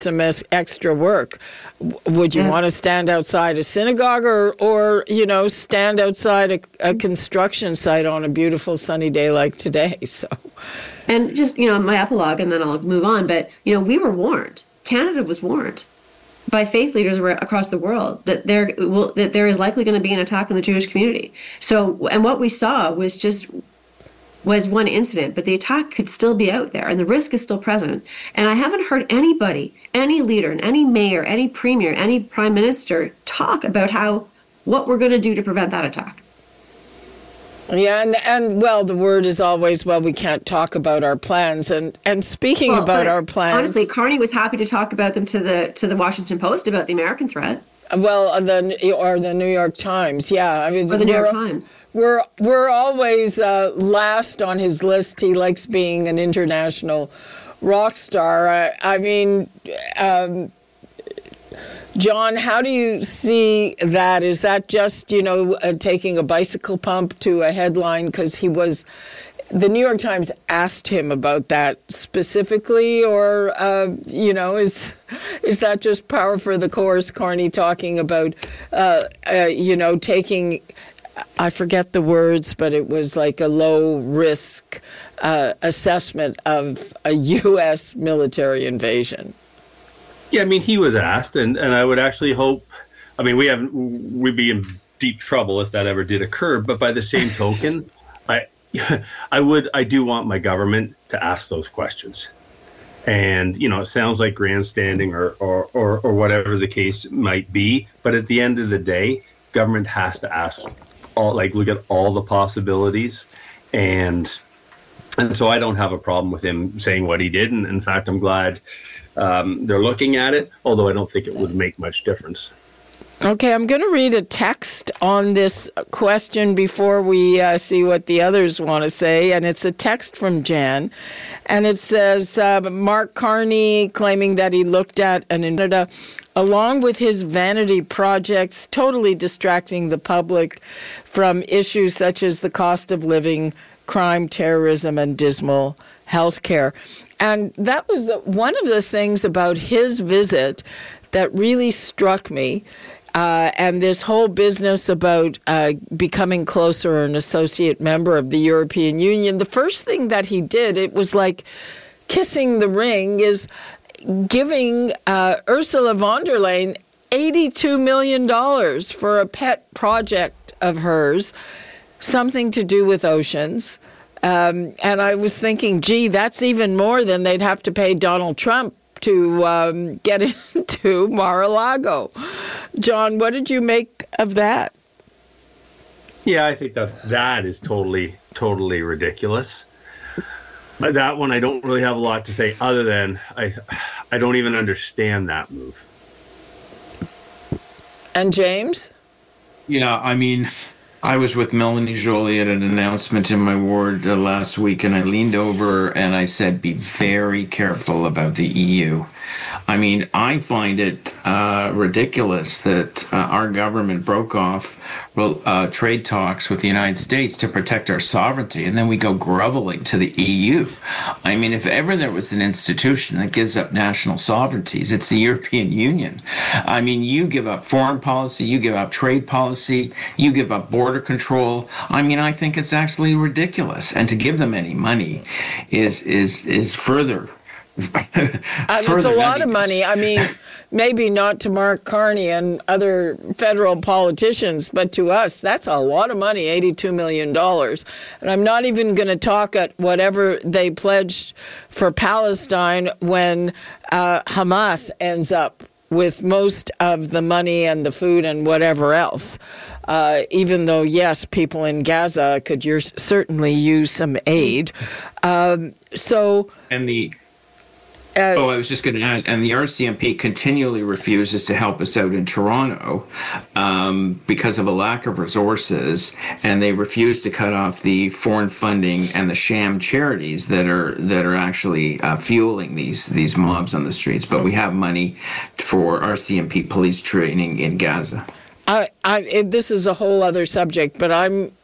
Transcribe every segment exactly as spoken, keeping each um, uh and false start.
some extra work. Would you yeah. want to stand outside a synagogue or, or you know, stand outside a, a construction site on a beautiful sunny day like today? So, and just, you know, my epilogue, and then I'll move on. But, you know, we were warned. Canada was warned by faith leaders across the world that there will that there is likely going to be an attack on the Jewish community. So, and what we saw was just was one incident, but the attack could still be out there and the risk is still present. And I haven't heard anybody, any leader, any mayor, any premier, any prime minister talk about how what we're going to do to prevent that attack. Yeah, and, and well, the word is always, well, we can't talk about our plans. And, and speaking well, about our plans... Honestly, Carney was happy to talk about them to the to the Washington Post about the American threat. Well, the or the New York Times, yeah. I mean, or the New York Times. We're we're always uh, last on his list. He likes being an international rock star. I, I mean, um, John, how do you see that? Is that just, you know, uh, taking a bicycle pump to a headline? Because he was... The New York Times asked him about that specifically, or, uh, you know, is is that just par for the course, Carney talking about, uh, uh, you know, taking, I forget the words, but it was like a low-risk uh, assessment of a U S military invasion? Yeah, I mean, he was asked, and, and I would actually hope, I mean, we haven't, we'd be in deep trouble if that ever did occur, but by the same token, I... I would, I do want my government to ask those questions. And, you know, it sounds like grandstanding or, or, or, or whatever the case might be. But at the end of the day, government has to ask all, like, look at all the possibilities. And, and so I don't have a problem with him saying what he did. And in fact, I'm glad um, they're looking at it, although I don't think it would make much difference. Okay, I'm going to read a text on this question before we uh, see what the others want to say, and it's a text from Jan, and it says, uh, Mark Carney claiming that he looked at an Canada along with his vanity projects, totally distracting the public from issues such as the cost of living, crime, terrorism, and dismal health care. And that was one of the things about his visit that really struck me. Uh, and this whole business about uh, becoming closer an associate member of the European Union, the first thing that he did, it was like kissing the ring, is giving uh, Ursula von der Leyen eighty-two million dollars for a pet project of hers, something to do with oceans. Um, and I was thinking, gee, that's even more than they'd have to pay Donald Trump to um, get into Mar-a-Lago. John, what did you make of that? Yeah, I think that that is totally, totally ridiculous. That one, I don't really have a lot to say other than I, I don't even understand that move. And James? Yeah, I mean, I was with Melanie Joly at an announcement in my ward uh, last week, and I leaned over and I said, be very careful about the E U. I mean, I find it uh, ridiculous that uh, our government broke off uh, trade talks with the United States to protect our sovereignty, and then we go groveling to the E U. I mean, if ever there was an institution that gives up national sovereignties, it's the European Union. I mean, you give up foreign policy, you give up trade policy, you give up border control. I mean, I think it's actually ridiculous. And to give them any money is is is further Uh, it's a lot of money. I mean, maybe not to Mark Carney and other federal politicians, but to us, that's a lot of money, eighty-two million dollars. And I'm not even going to talk at whatever they pledged for Palestine when uh, Hamas ends up with most of the money and the food and whatever else. Uh, even though, yes, people in Gaza could use, certainly use some aid. Um, so... And the... Uh, oh, I was just going to add, and the R C M P continually refuses to help us out in Toronto um, because of a lack of resources, and they refuse to cut off the foreign funding and the sham charities that are that are actually uh, fueling these these mobs on the streets. But we have money for R C M P police training in Gaza. I, I, it, this is a whole other subject, but I'm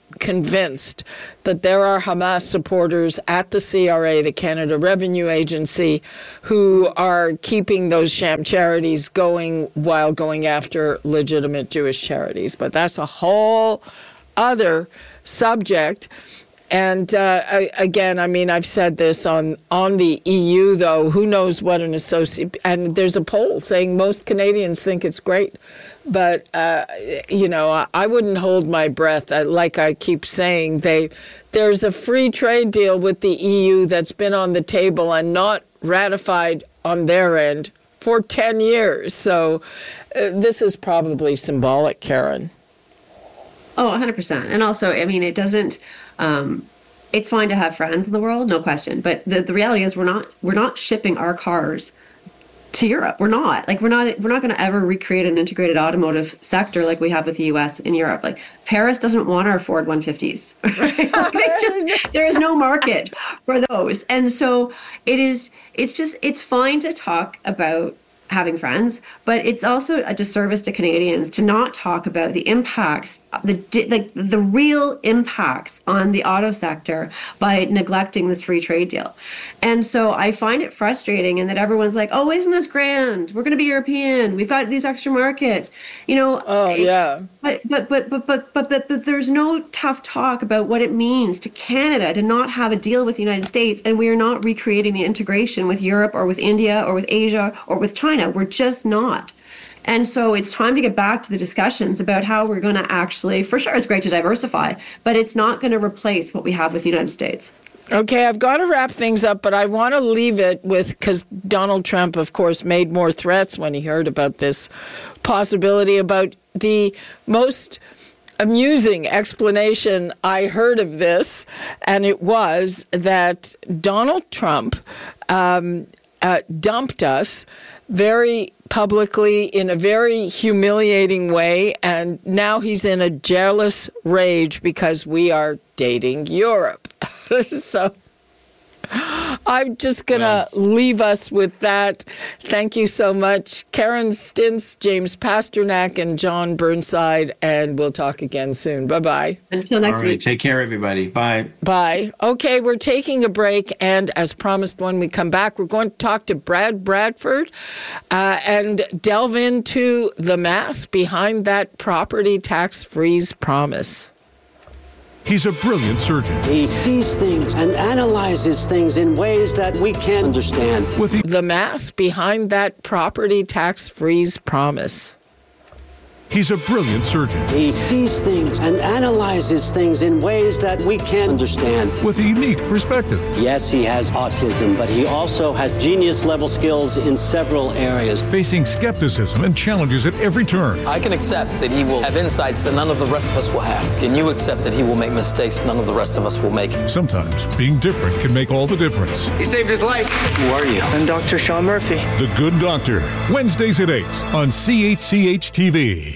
convinced that there are Hamas supporters at the C R A, the Canada Revenue Agency, who are keeping those sham charities going while going after legitimate Jewish charities. But that's a whole other subject. And uh, I, again, I mean, I've said this on, on the E U, though. Who knows what an associate... And there's a poll saying most Canadians think it's great. But, uh, you know, I, I wouldn't hold my breath. Uh, like I keep saying, they there's a free trade deal with the E U that's been on the table and not ratified on their end for ten years. So uh, this is probably symbolic, Karen. Oh, one hundred percent. And also, I mean, it doesn't... Um, it's fine to have friends in the world, no question. But the, the reality is, we're not we're not shipping our cars to Europe. We're not like we're not we're not going to ever recreate an integrated automotive sector like we have with the U S in Europe. Like Paris doesn't want our Ford one fifties. Right? Like they just, there is no market for those, and so it is. It's just it's fine to talk about having friends, but it's also a disservice to Canadians to not talk about the impacts, the like the real impacts on the auto sector by neglecting this free trade deal. And so I find it frustrating in that everyone's like, oh, isn't this grand? We're going to be European. We've got these extra markets, you know. Oh, yeah. But but, but but but but but but there's no tough talk about what it means to Canada to not have a deal with the United States, and we are not recreating the integration with Europe or with India or with Asia or with China. We're just not. And so it's time to get back to the discussions about how we're going to actually, for sure, it's great to diversify, but it's not going to replace what we have with the United States. Okay, I've got to wrap things up, but I want to leave it with, because Donald Trump, of course, made more threats when he heard about this possibility, about the most amusing explanation I heard of this, and it was that Donald Trump um, uh, dumped us very publicly in a very humiliating way, and now he's in a jealous rage because we are dating Europe. So I'm just going to well, leave us with that. Thank you so much, Karen Stintz, James Pasternak, and John Burnside, and we'll talk again soon. Bye-bye. Until next All right, week. Take care, everybody. Bye. Bye. Okay, we're taking a break, and as promised, when we come back, we're going to talk to Brad Bradford uh, and delve into the math behind that property tax freeze promise. He's a brilliant surgeon. He sees things and analyzes things in ways that we can't understand. With the, the math behind that property tax freeze promise. He's a brilliant surgeon. He sees things and analyzes things in ways that we can't understand. With a unique perspective. Yes, he has autism, but he also has genius-level skills in several areas. Facing skepticism and challenges at every turn. I can accept that he will have insights that none of the rest of us will have. Can you accept that he will make mistakes none of the rest of us will make? Sometimes being different can make all the difference. He saved his life. Who are you? I'm Doctor Sean Murphy. The Good Doctor. Wednesdays at eight on C H C H T V.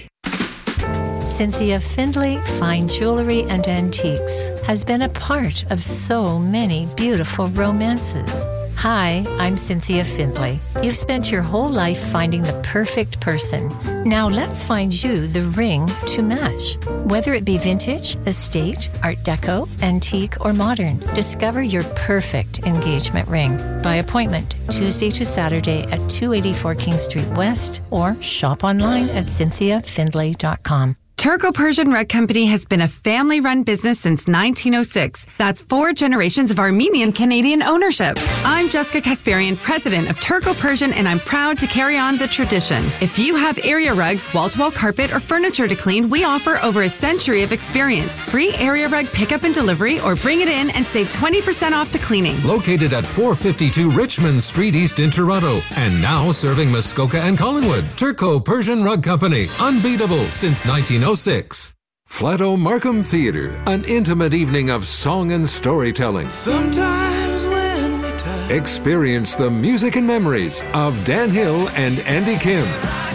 Cynthia Findlay Fine Jewelry and Antiques has been a part of so many beautiful romances. Hi, I'm Cynthia Findlay. You've spent your whole life finding the perfect person. Now let's find you the ring to match. Whether it be vintage, estate, art deco, antique, or modern, discover your perfect engagement ring by appointment Tuesday to Saturday at two eighty-four King Street West or shop online at cynthia findlay dot com. Turco Persian Rug Company has been a family-run business since nineteen oh six. That's four generations of Armenian-Canadian ownership. I'm Jessica Kasparian, president of Turco Persian, and I'm proud to carry on the tradition. If you have area rugs, wall-to-wall carpet, or furniture to clean, we offer over a century of experience. Free area rug pickup and delivery, or bring it in and save twenty percent off the cleaning. Located at four fifty-two Richmond Street East in Toronto, and now serving Muskoka and Collingwood. Turco Persian Rug Company, unbeatable since nineteen oh six. Flato Markham Theatre, an intimate evening of song and storytelling. Sometimes when we touch, experience the music and memories of Dan Hill and Andy Kim.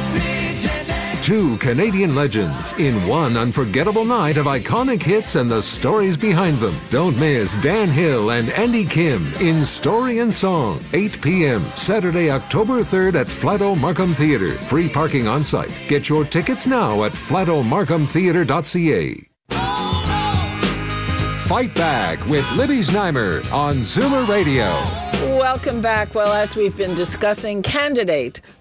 Two Canadian legends in one unforgettable night of iconic hits and the stories behind them. Don't miss Dan Hill and Andy Kim in Story and Song, eight p.m. Saturday, October third at Flato Markham Theatre. Free parking on site. Get your tickets now at flato markham theatre dot c a. Fight Back with Libby Znaimer on Zoomer Radio. Welcome back. Well, as we've been discussing, candidate